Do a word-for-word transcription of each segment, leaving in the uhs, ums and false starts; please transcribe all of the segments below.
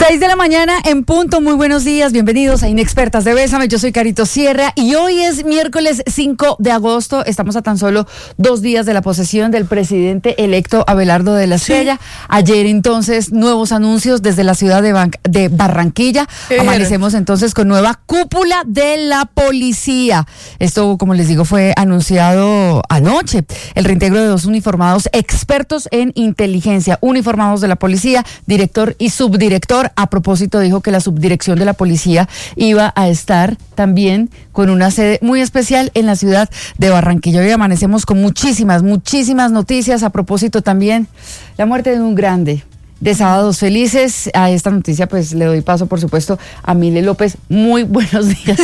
seis de la mañana en punto, muy buenos días, bienvenidos a Inexpertas de Bésame, yo soy Carito Sierra y hoy es miércoles cinco de agosto, estamos a tan solo dos días de la posesión del presidente electo Abelardo de la Espriella. Sí. Ayer entonces nuevos anuncios desde la ciudad de, Ban- de Barranquilla, eh. amanecemos entonces con nueva cúpula de la policía. Esto, como les digo, fue anunciado anoche, el reintegro de dos uniformados expertos en inteligencia, uniformados de la policía, director y subdirector. A propósito, dijo que la subdirección de la policía iba a estar también con una sede muy especial en la ciudad de Barranquilla. Hoy amanecemos con muchísimas, muchísimas noticias. A propósito también, la muerte de un grande de Sábados Felices. A esta noticia pues le doy paso, por supuesto, a Mile López. Muy buenos días.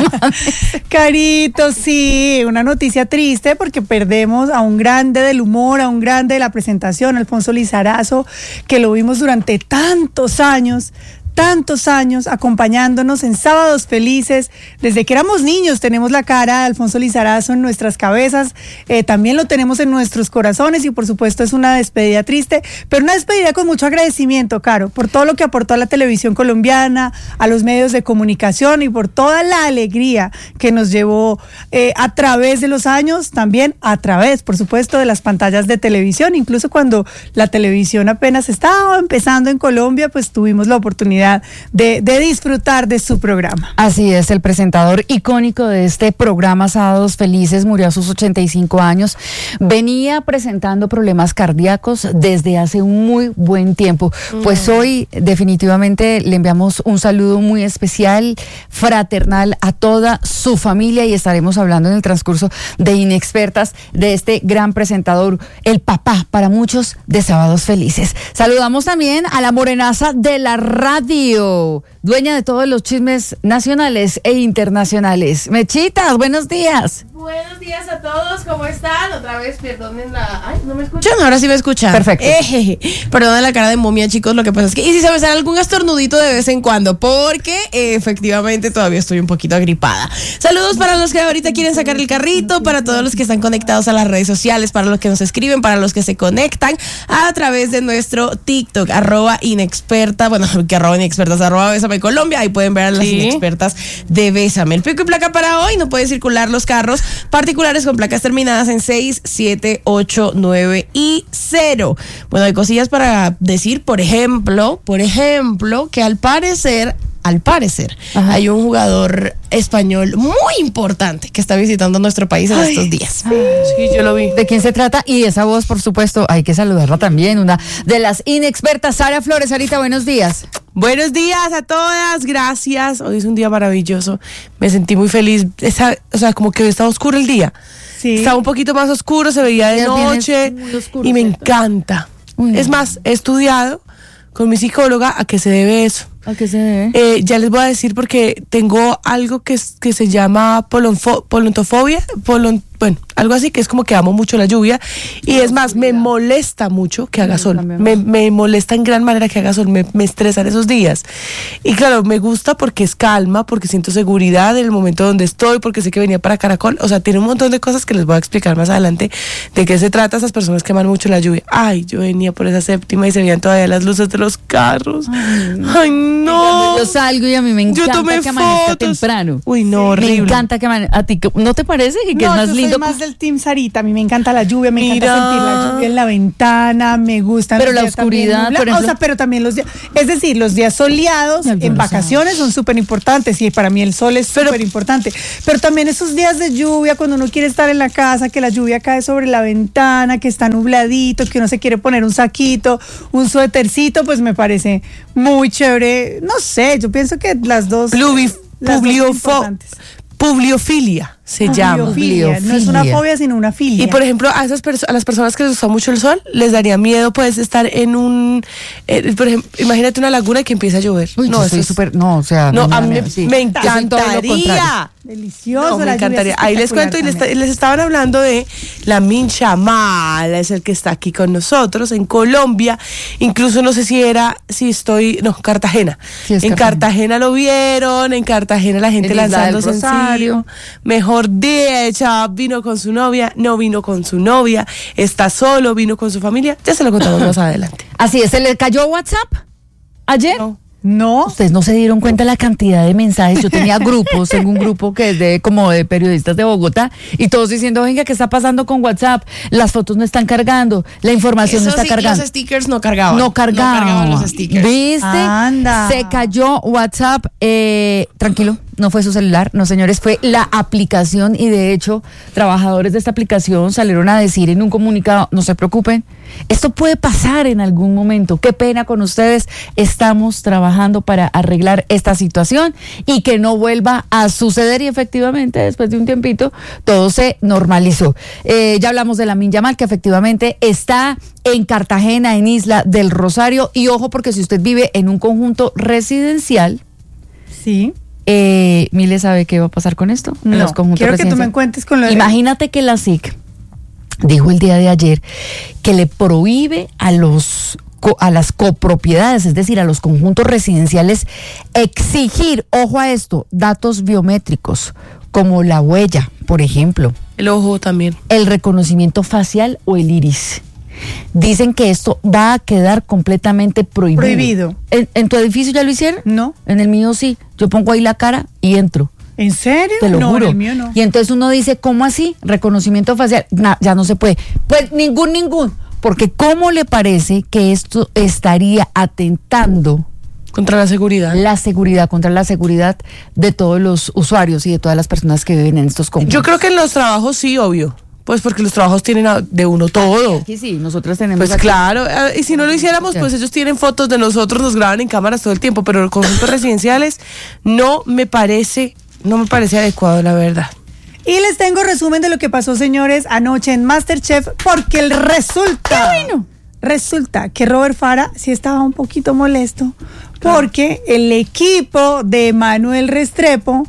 Carito, sí, una noticia triste porque perdemos a un grande del humor, a un grande de la presentación, Alfonso Lizarazo, que lo vimos durante tantos años, tantos años acompañándonos en Sábados Felices. Desde que éramos niños tenemos la cara de Alfonso Lizarazo en nuestras cabezas, eh, también lo tenemos en nuestros corazones y por supuesto es una despedida triste, pero una despedida con mucho agradecimiento, Caro, por todo lo que aportó a la televisión colombiana, a los medios de comunicación y por toda la alegría que nos llevó eh, a través de los años, también a través, por supuesto, de las pantallas de televisión. Incluso cuando la televisión apenas estaba empezando en Colombia, pues tuvimos la oportunidad De, de disfrutar de su programa. Así es, el presentador icónico de este programa Sábados Felices murió a sus ochenta y cinco años. Venía presentando problemas cardíacos desde hace un muy buen tiempo. Mm. Pues hoy definitivamente le enviamos un saludo muy especial, fraternal a toda su familia y estaremos hablando en el transcurso de Inexpertas de este gran presentador, el papá para muchos de Sábados Felices. Saludamos también a la morenaza de la radio, dueña de todos los chismes nacionales e internacionales. Mechitas, buenos días. Buenos días a todos, ¿cómo están? Otra vez, perdonen la... Ay, ¿no me escuchan? Ahora sí me escuchan. Perfecto. Eh, perdonen la cara de momia, chicos, lo que pasa es que... Y si se me sale algún estornudito de vez en cuando, porque eh, efectivamente todavía estoy un poquito agripada. Saludos para los que ahorita quieren sacar el carrito, para todos los que están conectados a las redes sociales, para los que nos escriben, para los que se conectan a través de nuestro TikTok, arroba inexperta, bueno, que arroba inexpertas, arroba Bésame Colombia, ahí pueden ver a las sí. inexpertas de Bésame. El pico y placa para hoy, no puede circular los carros particulares con placas terminadas en seis, siete, ocho, nueve y cero. Bueno, hay cosillas para decir, por ejemplo, por ejemplo, que al parecer, al parecer, Ajá. hay un jugador español muy importante que está visitando nuestro país en Ay. estos días. Ay. Sí, yo lo vi. ¿De quién se trata? Y esa voz, por supuesto, hay que saludarla también, una de las inexpertas, Sara Flores. Sarita, buenos días. Buenos días a todas, gracias. Hoy es un día maravilloso. Me sentí muy feliz. Esa, o sea, como que hoy estaba oscuro el día. Sí. Estaba un poquito más oscuro, se veía de noche oscuro, y me ¿cierto? encanta. Uy, es más, he estudiado con mi psicóloga a qué se debe eso. ¿A qué se debe? Eh, ya les voy a decir porque tengo algo que, que se llama polonfo, polontofobia, polon, bueno, algo así, que es como que amo mucho la lluvia y es más, me molesta mucho que haga sol, me, me molesta en gran manera que haga sol, me, me estresan esos días y claro, me gusta porque es calma, porque siento seguridad en el momento donde estoy, porque sé que venía para Caracol, o sea, tiene un montón de cosas que les voy a explicar más adelante de qué se trata esas personas que aman mucho la lluvia. Ay, yo venía por esa séptima y se veían todavía las luces de los carros. Ay, Ay no. Yo salgo y a mí me encanta que amanezca temprano. Uy, no, horrible. Me encanta que amanezca. ¿A ti no te parece que, que no, es más yo lindo? Soy más del team Sarita, a mí me encanta la lluvia, me Mira. encanta sentir la lluvia en la ventana, me gusta. Pero la oscuridad, pero o sea, pero también los días, es decir, los días soleados en vacaciones son súper importantes y para mí el sol es súper importante. Pero también esos días de lluvia, cuando uno quiere estar en la casa, que la lluvia cae sobre la ventana, que está nubladito, que uno se quiere poner un saquito, un suétercito, pues me parece muy chévere. No sé, yo pienso que las dos... Pluvi, las publiofo, publiofilia se ah, llama. Filia. No es una fobia, sino una filia. Y por ejemplo, a esas perso- a las personas que les gusta mucho el sol, les daría miedo pues estar en un, eh, por ejemplo, imagínate una laguna que empieza a llover. Uy, no, eso es súper, no, o sea, no, no, a mí no, sí. me encantaría. Delicioso. No, me encantaría. Ahí les cuento y les, les estaban hablando de la Mincha Mala, es el que está aquí con nosotros en Colombia. Incluso no sé si era, si estoy, no, Cartagena. Sí, en Cartagena. Cartagena lo vieron, en Cartagena la gente lanzando sencillo. Mejor dicha, vino con su novia, no vino con su novia, está solo, vino con su familia. Ya se lo contamos más adelante. Así es, ¿se le cayó WhatsApp ayer? No. No. Ustedes no se dieron cuenta de la cantidad de mensajes. Yo tenía grupos, tengo un grupo que es de como de periodistas de Bogotá y todos diciendo, venga, ¿qué está pasando con WhatsApp? Las fotos no están cargando, la información Eso no está sí, cargando. los stickers no cargaban. No cargaban. No cargaban los stickers. ¿Viste? Anda. Se cayó WhatsApp. Eh, tranquilo, no fue su celular, no señores, fue la aplicación y de hecho, trabajadores de esta aplicación salieron a decir en un comunicado, no se preocupen, esto puede pasar en algún momento. Qué pena con ustedes, estamos trabajando para arreglar esta situación y que no vuelva a suceder y efectivamente después de un tiempito todo se normalizó. Eh, ya hablamos de Lamine Yamal que efectivamente está en Cartagena, en Isla del Rosario y ojo porque si usted vive en un conjunto residencial, Sí. eh, Mile sabe qué va a pasar con esto. En No, los conjuntos quiero que tú me residenciales. cuentes con lo de... Imagínate que la S I C dijo el día de ayer que le prohíbe a los co- a las copropiedades, es decir, a los conjuntos residenciales, exigir, ojo a esto, datos biométricos, como la huella, por ejemplo, El ojo también. el reconocimiento facial o el iris. Dicen que esto va a quedar completamente prohibido. Prohibido. ¿En, en tu edificio ya lo hicieron? No. En el mío sí. Yo pongo ahí la cara y entro. ¿En serio? Te lo no, juro. en el mío no. Y entonces uno dice, ¿cómo así? Reconocimiento facial. Nah, ya no se puede. Pues ningún, ningún. Porque ¿cómo le parece que esto estaría atentando Contra la seguridad. la seguridad, contra la seguridad de todos los usuarios y de todas las personas que viven en estos conjuntos? Yo creo que en los trabajos sí, obvio. Pues porque los trabajos tienen a- de uno todo. Aquí sí, nosotros tenemos Pues aquí- claro, eh, y si no lo hiciéramos, pues ellos tienen fotos de nosotros, nos graban en cámaras todo el tiempo, pero los conjuntos residenciales no me parece, no me parece adecuado, la verdad. Y les tengo resumen de lo que pasó, señores, anoche en MasterChef, porque el resulta... ¡Qué bueno! Resulta que Robert Fara sí estaba un poquito molesto, porque el equipo de Manuel Restrepo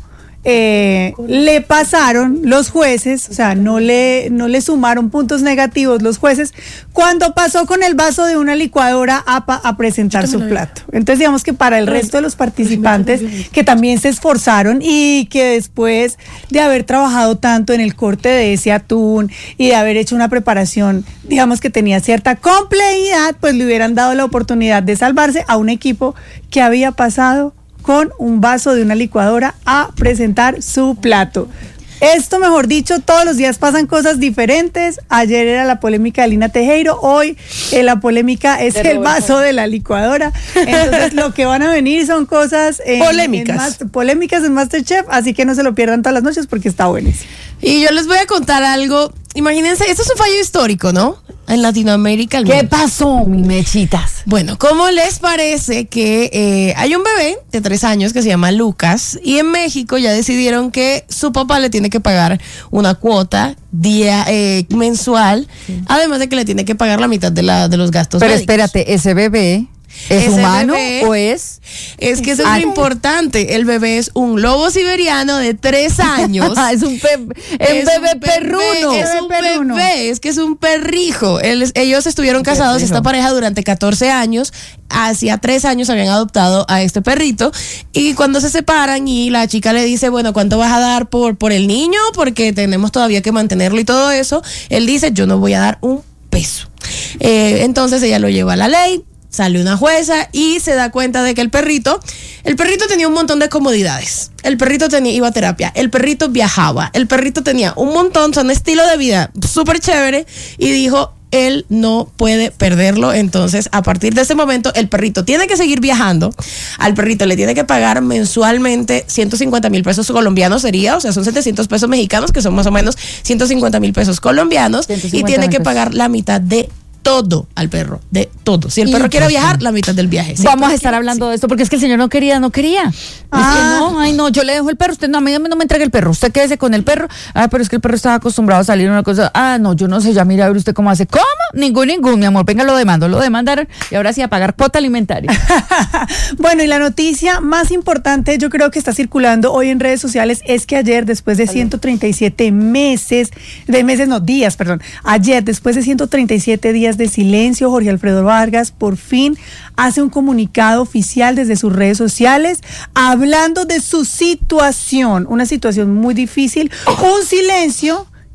eh, le pasaron los jueces, o sea, no le, no le sumaron puntos negativos los jueces, cuando pasó con el vaso de una licuadora a, pa- a presentar su plato. Entonces, digamos que para el resto de los participantes que también se esforzaron y que después de haber trabajado tanto en el corte de ese atún y de haber hecho una preparación, digamos que tenía cierta complejidad, pues le hubieran dado la oportunidad de salvarse a un equipo que había pasado con un vaso de una licuadora a presentar su plato. Esto, mejor dicho, todos los días pasan cosas diferentes. Ayer era la polémica de Lina Tejero, hoy eh, la polémica es el vaso de la licuadora. Entonces, lo que van a venir son cosas en- Polémicas. en Mas- polémicas en MasterChef, así que no se lo pierdan todas las noches porque está buenísimo. Y yo les voy a contar algo. Imagínense, esto es un fallo histórico, ¿no? En Latinoamérica. al ¿Qué menos. pasó, mi mechitas? Bueno, ¿cómo les parece que eh, hay un bebé de tres años que se llama Lucas y en México ya decidieron que su papá le tiene que pagar una cuota día eh, mensual, además de que le tiene que pagar la mitad de, la, de los gastos Pero médicos? espérate, ¿ese bebé es Ese humano bebé- o es...? Es que eso es Ah, lo importante. El bebé es un lobo siberiano de tres años. es un, pe- un Es bebé un perruno. Es Bebé un perruno. bebé, es que es un perrijo. Él es- ellos estuvieron casados, perrijo. esta pareja, durante catorce años. Hacía tres años habían adoptado a este perrito. Y cuando se separan y la chica le dice, bueno, ¿cuánto vas a dar por, por el niño? Porque tenemos todavía que mantenerlo y todo eso. Él dice, yo no voy a dar un peso. Eh, entonces ella lo lleva a la ley. Sale una jueza y se da cuenta de que el perrito, el perrito tenía un montón de comodidades. El perrito tenía, iba a terapia, el perrito viajaba, el perrito tenía un montón, son estilo de vida súper chévere y dijo, él no puede perderlo. Entonces, a partir de ese momento, el perrito tiene que seguir viajando. Al perrito le tiene que pagar mensualmente ciento cincuenta mil pesos colombianos sería, o sea, son setecientos pesos mexicanos, que son más o menos ciento cincuenta mil pesos colombianos, ciento y cincuenta tiene mil que pesos. pagar la mitad de todo al perro, de todo. Si el Y perro quiere pues, viajar, la mitad del viaje. Si el Vamos a perro estar quiere- hablando de esto porque es que el señor no quería, no quería. Ah. Es que no, ay no, yo le dejo el perro, usted no, a mí no me entregue el perro, usted quédese con el perro. Ah, pero es que el perro estaba acostumbrado a salir una cosa. Ah, no, yo no sé, ya mira a ver usted cómo hace. ¿Cómo? Ningún, ningún, mi amor, venga, lo demando, lo demandaron y ahora sí a pagar cuota alimentaria. Bueno, y la noticia más importante, yo creo que está circulando hoy en redes sociales, es que ayer, después de ciento treinta y siete meses, de meses, no, días, perdón, ayer, después de ciento treinta y siete días de silencio, Jorge Alfredo Vargas por fin hace un comunicado oficial desde sus redes sociales hablando de su situación, una situación muy difícil, un silencio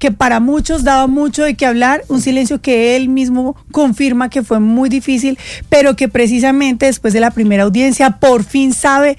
que para muchos daba mucho de qué hablar, un silencio que él mismo confirma que fue muy difícil, pero que precisamente después de la primera audiencia por fin sabe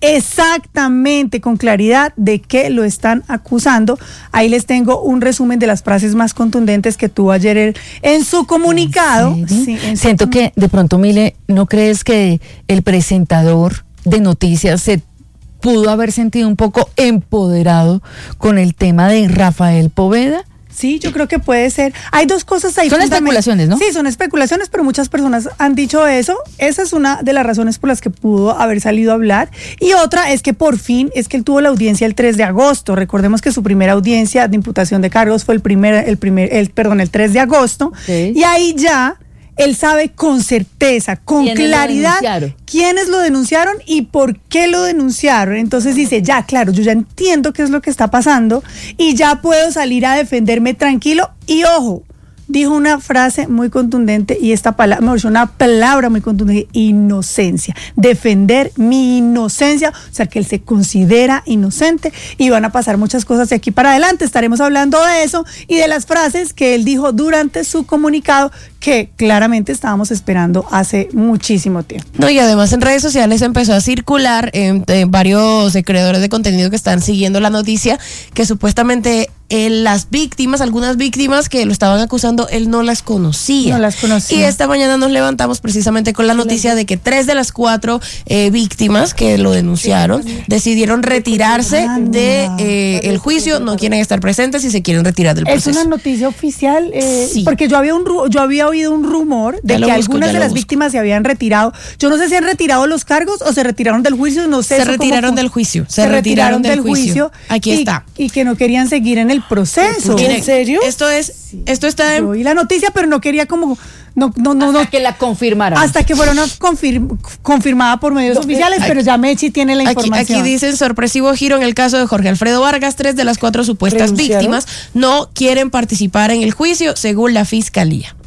exactamente, con claridad, de qué lo están acusando. Ahí les tengo un resumen de las frases más contundentes que tuvo ayer él en su comunicado. ¿En Sí, en Siento su que de pronto, Mile, ¿no crees que el presentador de noticias se pudo haber sentido un poco empoderado con el tema de Rafael Poveda? Sí, yo creo que puede ser. Hay dos cosas ahí. Son especulaciones, ¿no? Sí, son especulaciones, pero muchas personas han dicho eso. Esa es una de las razones por las que pudo haber salido a hablar. Y otra es que por fin, es que él tuvo la audiencia el tres de agosto. Recordemos que su primera audiencia de imputación de cargos fue el primer, el primer, el, perdón, el tres de agosto. Sí. Y ahí ya él sabe con certeza, con claridad, quiénes lo denunciaron y por qué lo denunciaron. Entonces dice, ya, claro, yo ya entiendo qué es lo que está pasando y ya puedo salir a defenderme tranquilo. Y ojo, dijo una frase muy contundente y esta palabra, mejor dicho, una palabra muy contundente: inocencia. Defender mi inocencia, o sea, que él se considera inocente, y van a pasar muchas cosas de aquí para adelante. Estaremos hablando de eso y de las frases que él dijo durante su comunicado, que claramente estábamos esperando hace muchísimo tiempo. No, y además en redes sociales empezó a circular eh, eh, varios creadores de contenido que están siguiendo la noticia, que supuestamente eh, las víctimas, algunas víctimas que lo estaban acusando, él no las conocía. No las conocía. Y esta mañana nos levantamos precisamente con la noticia de que tres de las cuatro eh, víctimas que lo denunciaron decidieron retirarse de eh, el juicio, no quieren estar presentes y se quieren retirar del proceso. Es una noticia oficial, eh, Sí. porque yo había un ru- yo había oído un rumor de Ya lo que busco, algunas ya de lo las busco. víctimas se habían retirado. Yo no sé si han retirado los cargos o se retiraron del juicio, no sé. Se eso cómo retiraron fue. del juicio, se retiraron del juicio. Aquí y, está. Y que no querían seguir en el proceso. Miren, ¿En serio? Esto es, esto está Yo en oí la noticia, pero no quería como, no, no, no, no, Hasta que la confirmaran. hasta que fueron confir- confirmada por medios oficiales, ay, pero ya Mechi tiene la Aquí, información. aquí dicen: sorpresivo giro en el caso de Jorge Alfredo Vargas. Tres de las cuatro supuestas ¿Renunciaron? víctimas no quieren participar en el juicio, según la fiscalía.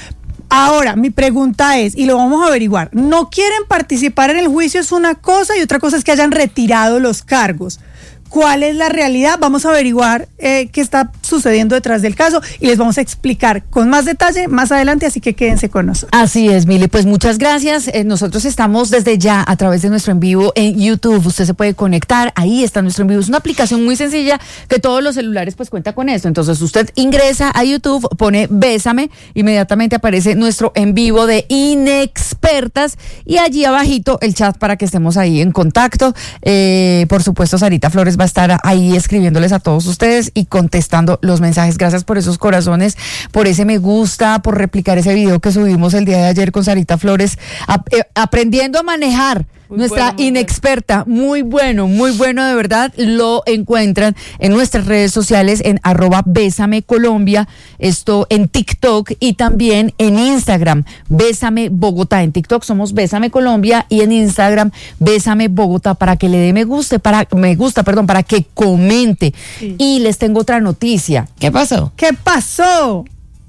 Ahora, mi pregunta es, y lo vamos a averiguar, no quieren participar en el juicio es una cosa, y otra cosa es que hayan retirado los cargos. ¿Cuál es la realidad? Vamos a averiguar eh, qué está sucediendo detrás del caso y les vamos a explicar con más detalle más adelante, así que quédense con nosotros. Así es, Mili, pues muchas gracias. Eh, nosotros estamos desde ya a través de nuestro en vivo en YouTube. Usted se puede conectar, ahí está nuestro en vivo. Es una aplicación muy sencilla que todos los celulares pues cuenta con esto. Entonces usted ingresa a YouTube, pone Bésame, inmediatamente aparece nuestro en vivo de Inexpertas y allí abajito el chat para que estemos ahí en contacto. Eh, por supuesto, Sarita Flores va a estar ahí escribiéndoles a todos ustedes y contestando los mensajes. Gracias por esos corazones, por ese me gusta, por replicar ese video que subimos el día de ayer con Sarita Flores, ap- eh, aprendiendo a manejar. Muy Nuestra bueno, muy inexperta, muy bueno, muy bueno de verdad. Lo encuentran en nuestras redes sociales en arroba Bésame Colombia, esto en TikTok y también en Instagram, Bésame Bogotá. En TikTok somos Bésame Colombia y en Instagram Bésame Bogotá, para que le dé me guste, para me gusta, perdón, para que comente. Sí. Y les tengo otra noticia. ¿Qué pasó? ¿Qué pasó?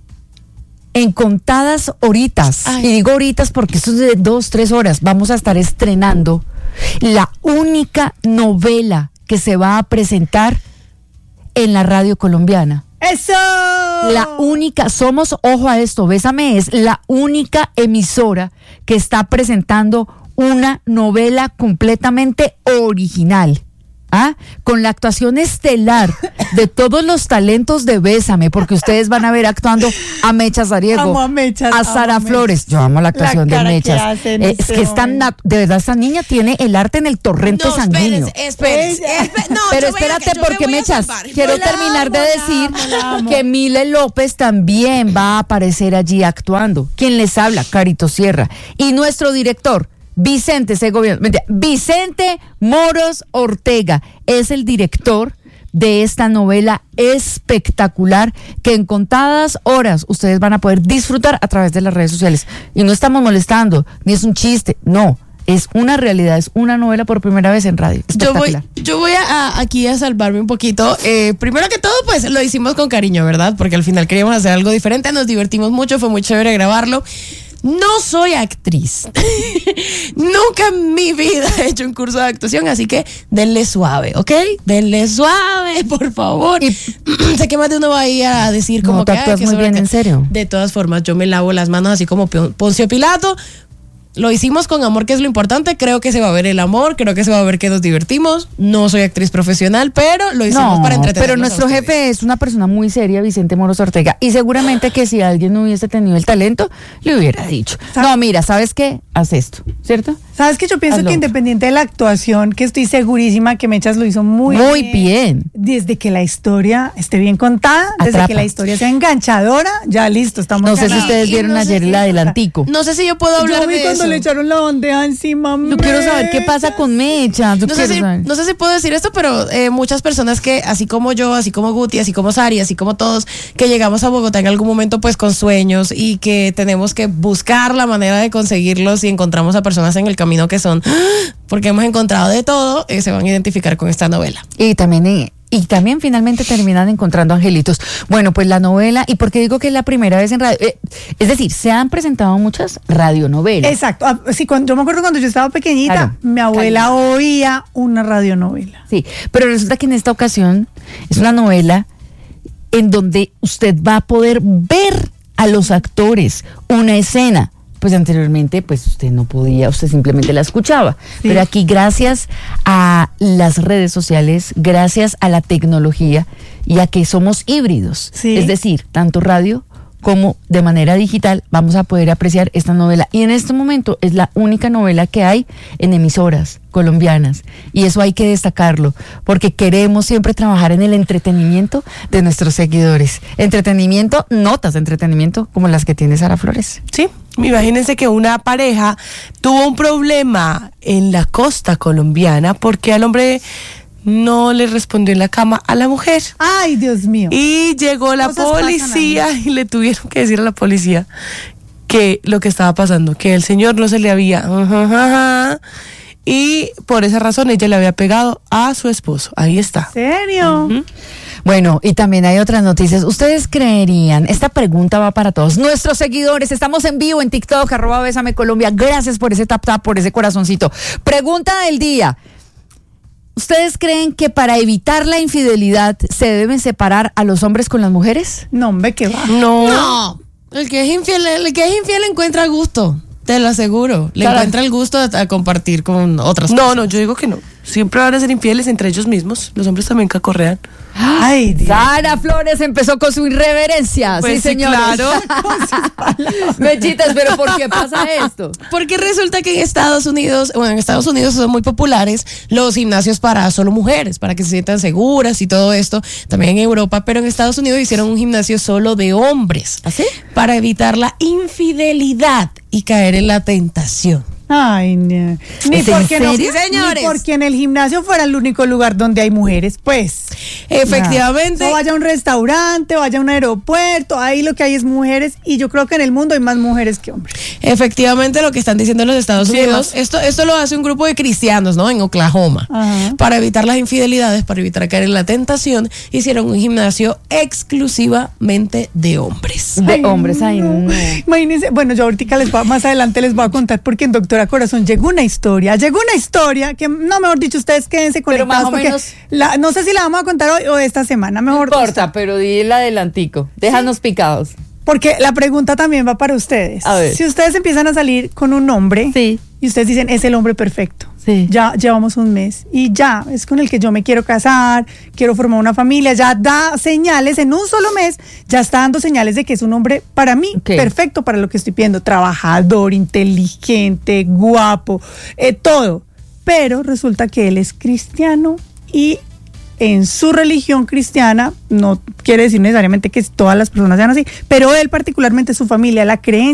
En contadas horitas, Ay. y digo horitas porque esto es de dos, tres horas, vamos a estar estrenando la única novela que se va a presentar en la radio colombiana. ¡Eso! La única, somos, ojo a esto, Bésame es la única emisora que está presentando una novela completamente original. ¿Ah? Con la actuación estelar de todos los talentos de Bésame, porque ustedes van a ver actuando a Mecha Zariego, Amo a Mechas, a amo Sara a Flores. Mechas. Yo amo la actuación La de cara que Mechas. hace en Eh, es este que es tan momento. nat- de verdad, esta niña tiene el arte en el torrente No, sanguíneo. espérense, espérense, espe- no, Pero yo voy a- espérate, yo me porque voy a Mechas, salvar. quiero Yo la terminar de amo, la decir amo, la amo. que Mile López también va a aparecer allí actuando. ¿Quién les habla? Carito Sierra. Y nuestro director, Vicente Segovia, mentira, Vicente Moros Ortega, es el director de esta novela espectacular que en contadas horas ustedes van a poder disfrutar a través de las redes sociales. Y no estamos molestando, ni es un chiste, no, es una realidad, es una novela por primera vez en radio. Yo voy, Espectacular. yo voy a, a- aquí a salvarme un poquito. Eh, primero que todo, pues lo hicimos con cariño, ¿verdad? Porque al final queríamos hacer algo diferente, nos divertimos mucho, fue muy chévere grabarlo. No soy actriz. Nunca en mi vida he hecho un curso de actuación, así que denle suave, ¿ok? Denle suave, por favor. Y sé que más de uno va a ir a decir como no, que... tú actúas muy bien, en serio. De todas formas, yo me lavo las manos así como Poncio Pilato. Lo hicimos con amor, que es lo importante. Creo que se va a ver el amor, creo que se va a ver que nos divertimos. No soy actriz profesional, pero lo hicimos no, para entretenernos. Pero nuestro jefe es una persona muy seria, Vicente Moros Ortega, y seguramente que si alguien no hubiese tenido el talento, le hubiera dicho, no, mira, ¿sabes qué? Haz esto, ¿cierto? ¿Sabes qué? Yo pienso Hazlo. que independiente de la actuación, que estoy segurísima que Mechas lo hizo muy, Muy bien. Desde que la historia esté bien contada, desde Atrapa. que la historia sea enganchadora, ya listo, estamos No sé si ganados. ustedes Y vieron no sé ayer si- el adelantico. No sé si yo puedo hablar Yo vi de cuando eso. le echaron la bandeja encima. Yo quiero saber qué pasa con Mecha. Yo No sé, quiero si, saber. no sé si puedo decir esto, pero eh, muchas personas que, así como yo, así como Guti, así como Sari, así como todos, que llegamos a Bogotá en algún momento pues con sueños y que tenemos que buscar la manera de conseguirlos y encontramos a personas en el camino que son, porque hemos encontrado de todo, eh, se van a identificar con esta novela. Y también, eh, y también finalmente terminan encontrando angelitos. Bueno, pues la novela, ¿y por qué digo que es la primera vez en radio? Eh, es decir, se han presentado muchas radionovelas. Exacto. Ah, sí, cuando, yo me acuerdo cuando yo estaba pequeñita, Claro. mi abuela oía una radionovela. Sí, pero resulta que en esta ocasión es una novela en donde usted va a poder ver a los actores, una escena. Pues anteriormente, pues usted no podía, usted simplemente la escuchaba. Sí. Pero aquí, gracias a las redes sociales, gracias a la tecnología y a que somos híbridos, Sí. es decir, tanto radio como de manera digital, vamos a poder apreciar esta novela. Y en este momento es la única novela que hay en emisoras colombianas. Y eso hay que destacarlo, porque queremos siempre trabajar en el entretenimiento de nuestros seguidores. Entretenimiento, notas de entretenimiento como las que tiene Sara Flores. Sí, imagínense que una pareja tuvo un problema en la costa colombiana porque al hombre no le respondió en la cama a la mujer. Ay, Dios mío. Y llegó la Cosas pasan, policía y le tuvieron que decir a la policía que lo que estaba pasando, que el señor no se le había... ajá, ajá, y por esa razón ella le había pegado a su esposo. Ahí está. ¿En serio? Bueno, y también hay otras noticias. ¿Ustedes creerían? Esta pregunta va para todos nuestros seguidores. Estamos en vivo en TikTok, arroba Bésame Colombia. Gracias por ese tap tap, por ese corazoncito. Pregunta del día. ¿Ustedes creen que para evitar la infidelidad se deben separar a los hombres con las mujeres? No, hombre, qué va. No. No, el que es infiel, el que es infiel encuentra gusto, te lo aseguro. Le Claro. encuentra el gusto a, a compartir con otras No, personas. no, yo digo que no. Siempre van a ser infieles entre ellos mismos. Los hombres también cacorrean. Ay, Dios. Sara Flores empezó con su irreverencia. Pues sí, sí, señores. claro. Mechitas, pero ¿por qué pasa esto? Porque resulta que en Estados Unidos, bueno, en Estados Unidos son muy populares los gimnasios para solo mujeres, para que se sientan seguras y todo esto. También en Europa, pero en Estados Unidos hicieron un gimnasio solo de hombres. ¿Ah, sí? Para evitar la infidelidad y caer en la tentación. Ay, no. Ni ¿Es en porque no, serio? ni Señores. porque en el gimnasio fuera el único lugar donde hay mujeres, pues. Efectivamente. No vaya a un restaurante, vaya a un aeropuerto, ahí lo que hay es mujeres y yo creo que en el mundo hay más mujeres que hombres. Efectivamente, lo que están diciendo los Estados Sí, Unidos, más. esto, esto lo hace un grupo de cristianos, ¿no? En Oklahoma. Ajá. Para evitar las infidelidades, para evitar caer en la tentación, hicieron un gimnasio exclusivamente de hombres. De Ay, hombres, ay, no. Imagínense, bueno, yo ahorita les voy, más adelante les voy a contar porque en Doctora Corazón llegó una historia, llegó una historia que, no, mejor dicho, ustedes quédense Pero conectados más o porque menos- la, no sé si la vamos a contar hoy o esta semana, No mejor. importa, pero di el adelantico. Déjanos picados. Porque la pregunta también va para ustedes. A ver. Si ustedes empiezan a salir con un hombre Sí. y ustedes dicen, es el hombre perfecto. Sí. Ya llevamos un mes y ya es con el que yo me quiero casar, quiero formar una familia, ya da señales en un solo mes, ya está dando señales de que es un hombre para mí Ok. perfecto para lo que estoy pidiendo, trabajador, inteligente, guapo, eh, todo. Pero resulta que él es cristiano y en su religión cristiana, no quiere decir necesariamente que todas las personas sean así, pero él particularmente, su familia, la creencia